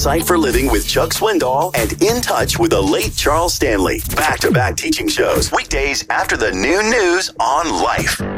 Insight for Living with Chuck Swindoll and In Touch with the late Charles Stanley. Back-to-back teaching shows. Weekdays after the noon news on Life.